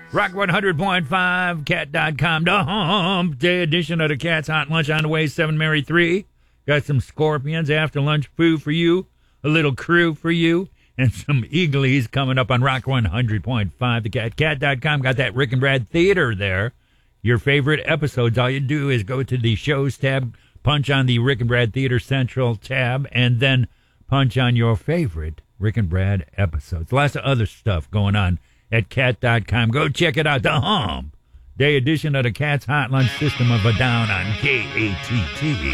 Rock 100.5, cat.com, the hump day edition of the Cat's Hot Lunch on the way, 7 Mary 3. Got some Scorpions after lunch food for you, a little crew for you, and some Eagles coming up on Rock 100.5, the cat, cat.com. Got that Rick and Brad Theater there. Your favorite episodes, all you do is go to the shows tab, punch on the Rick and Brad Theater Central tab, and then punch on your favorite Rick and Brad episodes. Lots of other stuff going on at cat.com. Go check it out. The Hump Day edition of the Cat's Hot Lunch System of a Down on KATT.